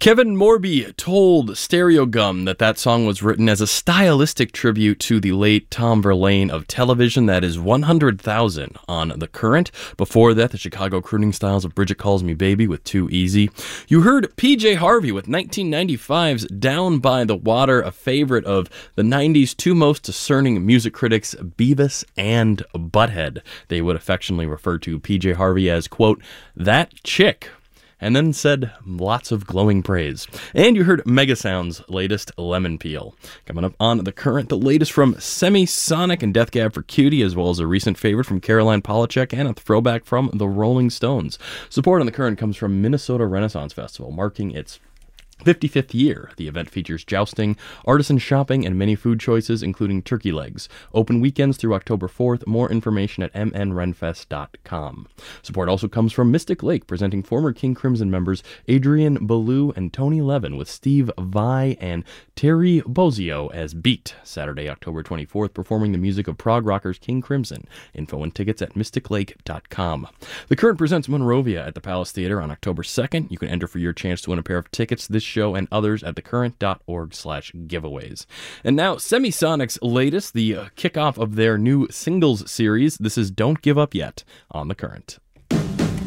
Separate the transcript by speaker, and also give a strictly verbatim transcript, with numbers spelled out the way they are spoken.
Speaker 1: Kevin Morby told Stereo Gum that that song was written as a stylistic tribute to the late Tom Verlaine of television. That is one hundred thousand on The Current. Before that, the Chicago crooning styles of Bridget Calls Me Baby with Too Easy. You heard P J Harvey with nineteen ninety-five's Down by the Water, a favorite of the nineties two most discerning music critics, Beavis and Butthead. They would affectionately refer to P J Harvey as, quote, that chick, and then said lots of glowing praise. And you heard Megasound's latest, Lemon Peel. Coming up on The Current, the latest from Semisonic and Death Cab for Cutie, as well as a recent favorite from Caroline Polachek and a throwback from the Rolling Stones. Support on The Current comes from Minnesota Renaissance Festival, marking its fifty-fifth year. The event features jousting, artisan shopping, and many food choices, including turkey legs. Open weekends through October fourth. More information at m n renfest dot com. Support also comes from Mystic Lake, presenting former King Crimson members Adrian Ballou and Tony Levin with Steve Vai and Terry Bozzio as Beat, Saturday, October twenty-fourth, performing the music of prog rockers King Crimson. Info and tickets at mystic lake dot com. The Current presents Monrovia at the Palace Theater on October second. You can enter for your chance to win a pair of tickets this show and others at thecurrent.org slash giveaways. And now, Semisonic's latest, the uh, kickoff of their new singles series. This is Don't Give Up Yet on The Current.